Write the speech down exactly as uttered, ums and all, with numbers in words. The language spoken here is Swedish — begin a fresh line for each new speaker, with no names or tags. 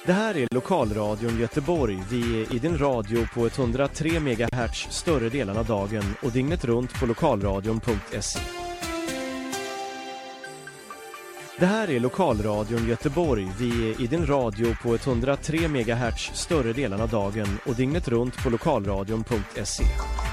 Det här är Lokalradion Göteborg. Vi är i din radio på etthundratre megahertz större delen av dagen och dygnet runt på lokalradion punkt se. Det här är Lokalradion Göteborg. Vi är i din radio på etthundratre megahertz större delen av dagen och dygnet runt på lokalradion punkt se.